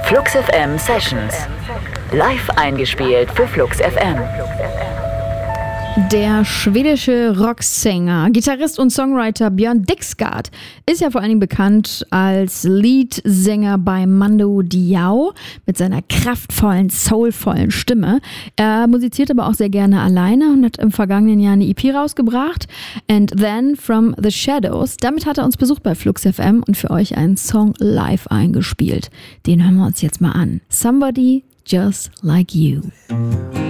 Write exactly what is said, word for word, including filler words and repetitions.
Flux F M Sessions. Live eingespielt für Flux F M. Der schwedische Rocksänger, Gitarrist und Songwriter Björn Dixgard ist ja vor allen Dingen bekannt als Leadsänger bei Mando Diao mit seiner kraftvollen, soulvollen Stimme. Er musiziert aber auch sehr gerne alleine und hat im vergangenen Jahr eine E P rausgebracht. And Then From The Shadows. Damit hat er uns besucht bei Flux F M und für euch einen Song live eingespielt. Den hören wir uns jetzt mal an. Somebody Just Like You.